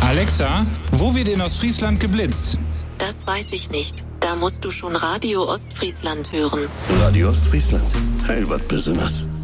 Alexa, wo wird in Ostfriesland geblitzt? Das weiß ich nicht. Da musst du schon Radio Ostfriesland hören. Radio Ostfriesland, heil wat besonders.